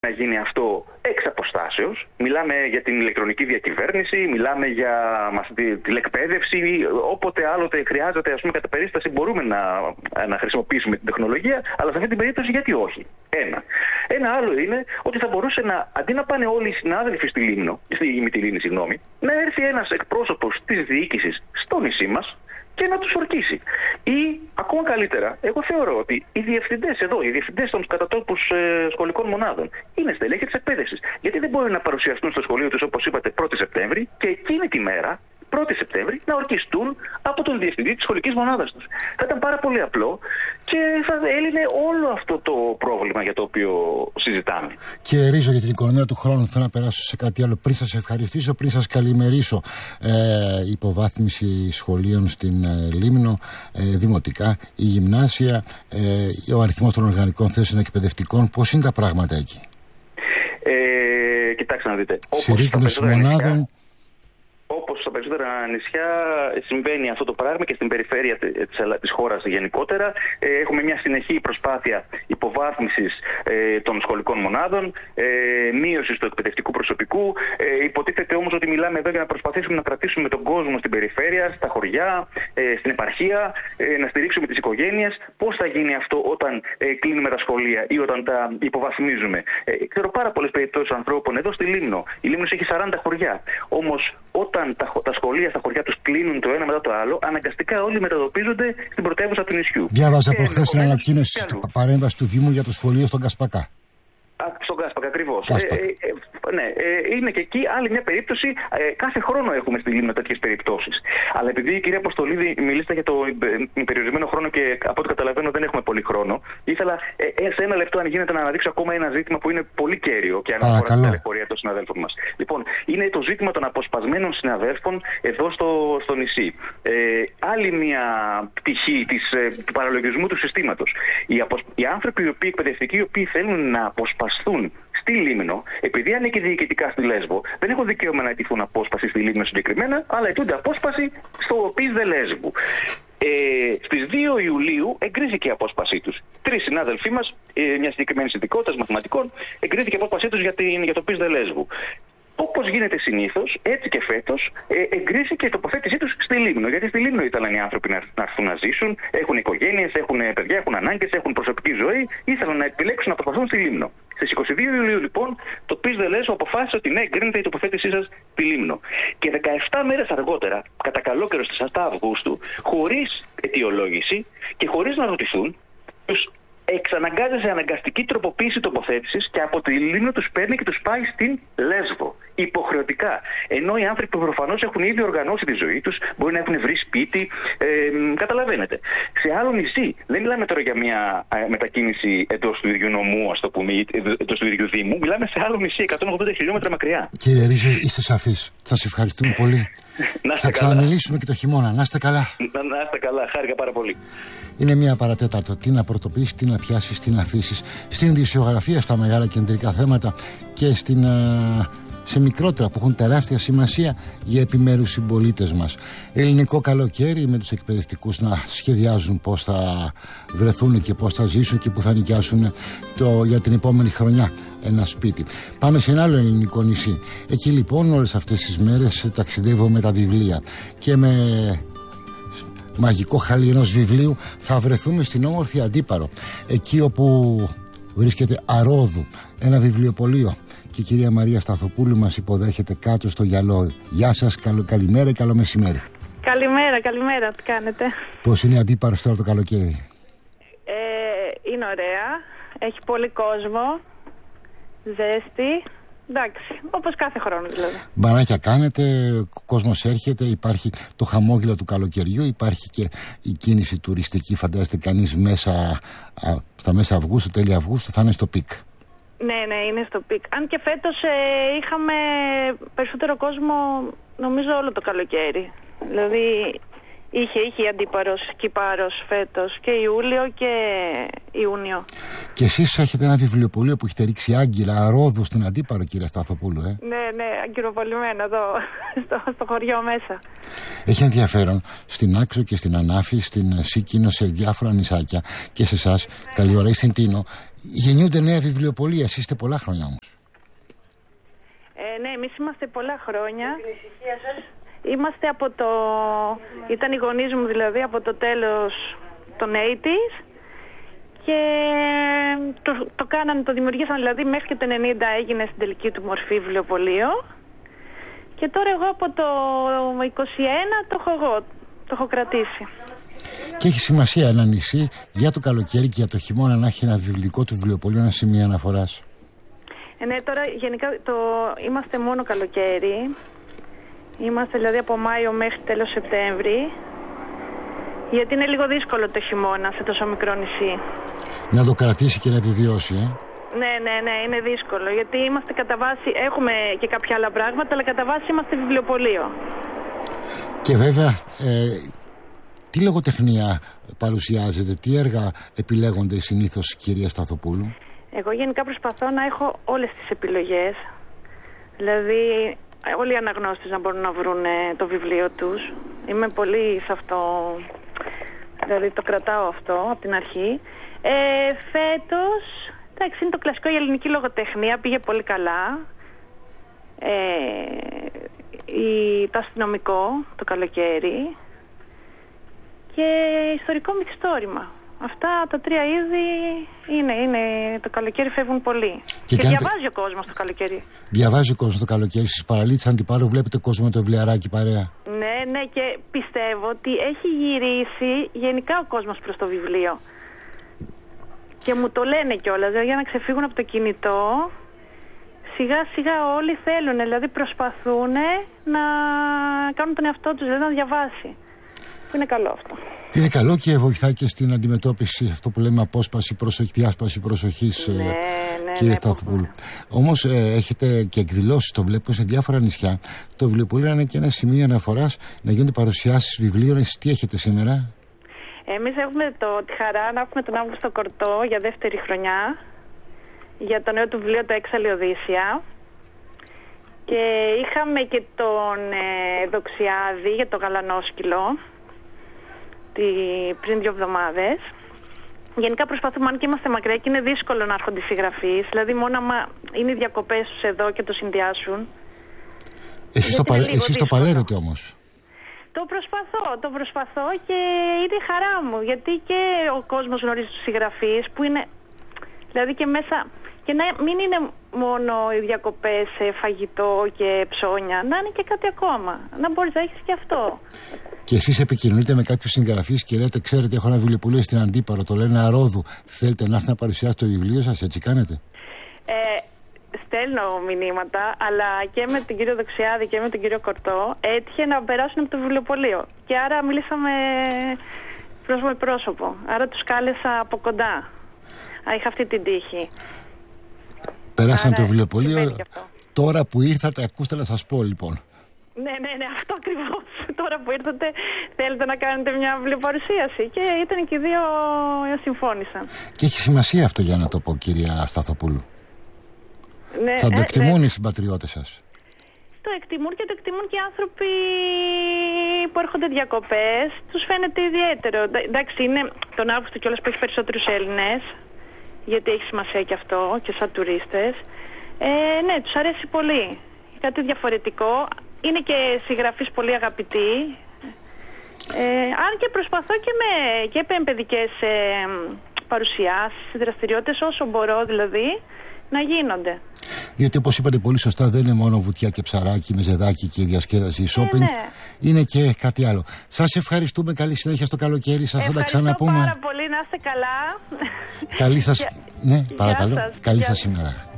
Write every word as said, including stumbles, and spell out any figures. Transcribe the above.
να γίνει αυτό εξ αποστάσεως. Μιλάμε για την ηλεκτρονική διακυβέρνηση, μιλάμε για τηλεκπαίδευση, όποτε άλλοτε χρειάζεται, ας πούμε, κατά περίσταση μπορούμε να, να χρησιμοποιήσουμε την τεχνολογία, αλλά σε αυτή την περίπτωση γιατί όχι. Ένα. Ένα άλλο είναι ότι θα μπορούσε να, αντί να πάνε όλοι οι συνάδελφοι στη Λίμνο, στη Μυτιλήνη, συγγνώμη, να έρθει ένας εκπρόσωπος της διοίκησης στο νησί μας και να τους ορκίσει. Ή, ακόμα καλύτερα, εγώ θεωρώ ότι οι διευθυντές εδώ, οι διευθυντές των κατατόπους ε, σχολικών μονάδων, είναι στελέχη της εκπαίδευσης. Γιατί δεν μπορεί να παρουσιαστούν στο σχολείο τους, όπως είπατε, πρώτη Σεπτέμβρη και εκείνη τη μέρα, πρώτη Σεπτέμβρη, να ορκιστούν από τον διευθυντή της σχολικής μονάδας τους. Θα ήταν πάρα πολύ απλό και θα έλυνε όλο αυτό το πρόβλημα για το οποίο συζητάμε. Και Ρίζο, για την οικονομία του χρόνου θέλω να περάσω σε κάτι άλλο. Πριν σας ευχαριστήσω, πριν σας καλημερίσω, ε, υποβάθμιση σχολείων στην ε, Λίμνο, ε, δημοτικά, η γυμνάσια, ε, ο αριθμός των οργανικών θέσεων εκπαιδευτικών, πώς είναι τα πράγματα εκεί? Ε, κοιτάξτε να δείτε. Συρρήκνωση μονάδων. Όπως στα περισσότερα νησιά συμβαίνει αυτό το πράγμα και στην περιφέρεια της χώρας γενικότερα. Έχουμε μια συνεχή προσπάθεια υποβάθμισης των σχολικών μονάδων, μείωσης του εκπαιδευτικού προσωπικού. Υποτίθεται όμως ότι μιλάμε εδώ για να προσπαθήσουμε να κρατήσουμε τον κόσμο στην περιφέρεια, στα χωριά, στην επαρχία, να στηρίξουμε τις οικογένειες. Πώς θα γίνει αυτό όταν κλείνουμε τα σχολεία ή όταν τα υποβαθμίζουμε? Ξέρω πάρα πολλές περιπτώσεις ανθρώπων εδώ στη Λίμνο. Η Λίμνος έχει σαράντα χωριά. Όμως όταν τα, τα σχολεία στα χωριά τους κλείνουν το ένα μετά το άλλο, αναγκαστικά όλοι μεταδοπίζονται στην πρωτεύουσα του νησιού. Διάβαζα προχθές την ανακοίνωση της παρέμβασης του Δήμου για το σχολείο στον Κασπακά. Στον Κάσπακα, ακριβώς. Ε, ε, ε, ναι, ε, είναι και εκεί άλλη μια περίπτωση. Ε, κάθε χρόνο έχουμε στη Λίμνο τέτοιες περιπτώσεις. Αλλά επειδή, κυρία Αποστολίδη, μιλήσατε για το ε, περιορισμένο χρόνο και από ό,τι καταλαβαίνω δεν έχουμε πολύ χρόνο, ήθελα ε, σε ένα λεπτό, αν γίνεται, να αναδείξω ακόμα ένα ζήτημα που είναι πολύ κέριο και αναφορά στην ταλαιπωρία των συναδέλφων μας. Λοιπόν, είναι το ζήτημα των αποσπασμένων συναδέλφων εδώ στο, στο νησί. Ε, άλλη μια πτυχή της, ε, του παραλογισμού του συστήματος. Οι, αποσ... οι άνθρωποι, οι οποίοι εκπαιδευτικοί, οι οποίοι θέλουν να αποσπασμένουν στη Λίμνο, επειδή ανήκει διοικητικά στη Λέσβο, δεν έχουν δικαίωμα να αιτηθούν απόσπαση στη Λίμνο συγκεκριμένα, αλλά αιτούνται απόσπαση στο ΠΙΣ δε Λέσβου. Ε, στις δύο Ιουλίου εγκρίθηκε η απόσπασή τους. Τρεις συνάδελφοί μας, ε, μια συγκεκριμένη ειδικότητα μαθηματικών, εγκρίθηκε η απόσπασή τους για, για το ΠΙΣ δε Λέσβου. Όπως γίνεται συνήθως, έτσι και φέτος, ε, εγκρίθηκε η τοποθέτησή τους στη Λίμνο. Γιατί στη Λίμνο ήθελαν οι άνθρωποι να, να έρθουν να ζήσουν, έχουν οικογένειες, έχουν παιδιά, έχουν ανάγκες, έχουν προσωπική ζωή, ήθελαν να επιλέξουν να προσπαθούν στη Λίμνο. Στις είκοσι δύο Ιουλίου, λοιπόν, το ΠΙΣ δε Λέσβο αποφάσισε ότι ναι, εγκρίνεται η τοποθέτησή σας στη Λίμνο. Και δεκαεπτά μέρες αργότερα, κατά καλό καιρό στις επτά Αυγούστου, χωρίς αιτιολόγηση και χωρίς να ρωτηθούν, τους εξαναγκάζει σε αναγκαστική τροποποίηση τοποθέτησης και από τη Λίμνο τους παίρνει και τους πάει στην Λέσβο. Υποχρεωτικά. Ενώ οι άνθρωποι που προφανώς έχουν ήδη οργανώσει τη ζωή τους, μπορεί να έχουν βρει σπίτι, ε, καταλαβαίνετε. Σε άλλο νησί, δεν μιλάμε τώρα για μια μετακίνηση εντός του ίδιου νομού, ας το πούμε, εντός του ίδιου Δήμου, μιλάμε σε άλλο νησί, εκατόν ογδόντα χιλιόμετρα μακριά. Κύριε Ρίζο, είστε σαφείς. Σας ευχαριστούμε πολύ. Θα ξαναμιλήσουμε και το χειμώνα. Να είστε καλά. Να, να είστε καλά. Χάρηκα πάρα πολύ. Είναι μία παρατέταρτο. Τι να πρωτοποιήσεις, τι να πιάσεις, τι να αφήσεις. Στην ειδησιογραφία, στα μεγάλα κεντρικά θέματα και στην, σε μικρότερα που έχουν τεράστια σημασία για επιμέρους συμπολίτες μας. Ελληνικό καλοκαίρι με τους εκπαιδευτικούς να σχεδιάζουν πώς θα βρεθούν και πώς θα ζήσουν και που θα νοικιάσουν το, για την επόμενη χρονιά ένα σπίτι. Πάμε σε ένα άλλο ελληνικό νησί. Εκεί λοιπόν όλες αυτές τις μέρες ταξιδεύω με τα βιβλία και με μαγικό χαλί ενός βιβλίου θα βρεθούμε στην όμορφη Αντίπαρο, εκεί όπου βρίσκεται Αρόδου ένα βιβλιοπωλείο και η κυρία Μαρία Σταθοπούλου μας υποδέχεται κάτω στο γυαλό. Γεια σας, καλό, καλημέρα, καλό μεσημέρι. Καλημέρα, καλημέρα, τι κάνετε? Πώς είναι η Αντίπαρο τώρα το καλοκαίρι? Ε, είναι ωραία, έχει πολύ κόσμο, ζέστη. Εντάξει, όπως κάθε χρόνο δηλαδή. Μπανάκια κάνετε, ο κόσμος έρχεται, υπάρχει το χαμόγελο του καλοκαιριού, υπάρχει και η κίνηση τουριστική, φαντάζεται κανείς μέσα, α, στα μέσα Αυγούστου, τέλη Αυγούστου θα είναι στο πικ. Ναι, ναι, είναι στο πικ. Αν και φέτος ε, είχαμε περισσότερο κόσμο, νομίζω όλο το καλοκαίρι. Δηλαδή είχε, είχε Αντίπαρος, Κυπάρος φέτος και Ιούλιο και Ιούνιο. Και εσείς έχετε ένα βιβλιοπωλείο που έχετε ρίξει άγγελα Αρόδου στην Αντίπαρο, κύριε Σταθοπούλου, ε? Ναι, ναι, αγκυροβολημένο εδώ στο, στο χωριό μέσα. Έχει ενδιαφέρον στην Άξο και στην Ανάφη, στην Σίκινο, σε διάφορα νησάκια και σε εσάς, καλή ώρα, ή στην Τίνο, γεννιούνται νέα βιβλιοπωλεία. Εσείς είστε πολλά χρόνια όμως. Ε, ναι, εμείς είμαστε πολλά χρόνια. Είμαστε από το... Ήταν οι γονείς μου δηλαδή από το τέλος των ογδόντα και το, το κάνανε, το δημιουργήσαν δηλαδή μέχρι και το ενενήντα έγινε στην τελική του μορφή βιβλιοπωλείο και τώρα εγώ από το είκοσι ένα το έχω εγώ, το έχω κρατήσει. Και έχει σημασία ένα νησί για το καλοκαίρι και για το χειμώνα να έχει ένα βιβλικό του βιβλιοπωλείο, ένα σημείο αναφοράς. Ε, ναι, τώρα γενικά το, είμαστε μόνο καλοκαίρι. Είμαστε δηλαδή από Μάιο μέχρι τέλος Σεπτέμβρη. Γιατί είναι λίγο δύσκολο το χειμώνα σε τόσο μικρό νησί. Να το κρατήσει και να επιβιώσει, ε. Ναι, ναι, ναι, είναι δύσκολο. Γιατί είμαστε κατά βάση, έχουμε και κάποια άλλα πράγματα, αλλά κατά βάση είμαστε βιβλιοπωλείο. Και βέβαια, ε, τι λογοτεχνία παρουσιάζεται, τι έργα επιλέγονται συνήθως, κυρία Σταθοπούλου? Εγώ γενικά προσπαθώ να έχω όλες τις επιλογές. Δηλαδή, όλοι οι αναγνώστες να μπορούν να βρουν το βιβλίο τους. Είμαι πολύ σε αυτό, δηλαδή το κρατάω αυτό από την αρχή. Ε, φέτος, εντάξει, είναι το κλασικό, η ελληνική λογοτεχνία, πήγε πολύ καλά. Ε, η, το αστυνομικό, το καλοκαίρι και ιστορικό μυθιστόρημα. Αυτά τα τρία είδη είναι, είναι το καλοκαίρι φεύγουν πολύ. Και, και κάνετε... διαβάζει ο κόσμος το καλοκαίρι. Διαβάζει ο κόσμος το καλοκαίρι. Στις παραλίες Αντιπάρου βλέπετε κόσμο με το βιβλιαράκι παρέα? Ναι, ναι, και πιστεύω ότι έχει γυρίσει γενικά ο κόσμος προς το βιβλίο. Και μου το λένε κιόλας, δηλαδή για να ξεφύγουν από το κινητό. Σιγά σιγά όλοι θέλουν, δηλαδή προσπαθούν να κάνουν τον εαυτό τους, δηλαδή να διαβάσει. Που είναι καλό αυτό. Είναι καλό και βοηθάει και στην αντιμετώπιση αυτό που λέμε απόσπαση, προσοχή, διάσπαση προσοχής, ναι, ναι, κύριε ναι, Σταθοπούλου. Όμως ε, έχετε και εκδηλώσεις, το βλέπω σε διάφορα νησιά. Το βιβλιοπωλείο είναι και ένα σημείο αναφοράς να γίνονται παρουσιάσεις βιβλίων. Εσείς τι έχετε σήμερα? Εμείς έχουμε το, τη χαρά να έχουμε τον Αύγουστο Κορτό για δεύτερη χρονιά για το νέο του βιβλίο το Έξαλλη Οδύσσεια. Και είχαμε και τον ε, Δοξιάδη για το Γαλανόσκυλο τη, πριν δύο εβδομάδες. Γενικά προσπαθούμε, αν και είμαστε μακριά και είναι δύσκολο να έρχονται οι συγγραφείς, δηλαδή μόνο άμα είναι οι διακοπές τους εδώ και το συνδυάσουν. Εσείς το, παλε... Εσείς το παλεύετε όμως? Το προσπαθώ, το προσπαθώ και είναι η χαρά μου, γιατί και ο κόσμος γνωρίζει τους συγγραφείς που είναι, δηλαδή και μέσα, και να μην είναι μόνο οι διακοπές σε φαγητό και ψώνια, να είναι και κάτι ακόμα, να μπορείς να έχεις και αυτό. Και εσείς επικοινωνείτε με κάποιους συγγραφείς και λέτε, ξέρετε, έχω ένα βιβλιοπωλείο στην Αντίπαρο, το λένε Αρόδου, θέλετε να έρθετε να παρουσιάσετε το βιβλίο σας, έτσι κάνετε? Ε, στέλνω μηνύματα, αλλά και με τον κύριο Δοξιάδη και με τον κύριο Κορτό έτυχε να περάσουν από το βιβλιοπωλείο. Και άρα μιλήσαμε πρόσωπο με πρόσωπο. Άρα τους κάλεσα από κοντά. Α, είχα αυτή την τύχη. Περάσαν άρα, το βιβλιοπωλείο. Τώρα που ήρθατε, ακούστε να σας πω λοιπόν. Ναι, ναι, ναι, αυτό ακριβώς. Τώρα που ήρθατε, θέλετε να κάνετε μια βιβλιοπαρουσίαση. Και ήταν και οι δύο συμφώνησαν. Και έχει σημασία αυτό, για να το πω, κυρία Σταθοπούλου. Ναι, θα το εκτιμούν ε, ναι. οι συμπατριώτες σας? Το εκτιμούν και το εκτιμούν και οι άνθρωποι που έρχονται διακοπές. Τους φαίνεται ιδιαίτερο. Εντάξει, είναι τον Αύγουστο κιόλας που έχει περισσότερους Έλληνες, γιατί έχει σημασία και αυτό και σαν τουρίστες. Ε, ναι, τους αρέσει πολύ. Κάτι διαφορετικό. Είναι και συγγραφείς πολύ αγαπητοί. Ε, αν και προσπαθώ και με και παιδικές ε, παρουσιάσεις, δραστηριότητες, όσο μπορώ δηλαδή, να γίνονται. Γιατί όπως είπατε πολύ σωστά, δεν είναι μόνο βουτιά και ψαράκι με ζεδάκι και διασκέδαση, shopping, ε, ναι. είναι και κάτι άλλο. Σας ευχαριστούμε, καλή συνέχεια στο καλοκαίρι σας, θα τα ξαναπούμε. Ευχαριστώ πάρα πολύ, να είστε καλά. Καλή σας, ναι, παρακαλώ, σας. Καλή σας σήμερα.